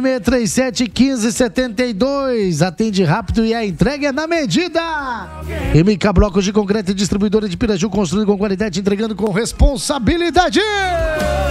637-1572. Atende rápido e a entrega é na medida. MK Blocos de Concreto e Distribuidora de Piraju, construindo com qualidade, entregando com responsabilidade.